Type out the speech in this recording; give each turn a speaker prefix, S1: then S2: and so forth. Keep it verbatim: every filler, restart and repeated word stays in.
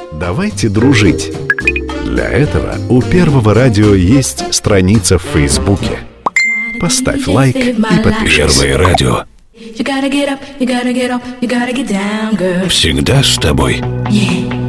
S1: Давайте дружить. Для этого у Первого радио есть страница в Фейсбуке. Поставь лайк и подпишись.
S2: Первое радио. Всегда с тобой.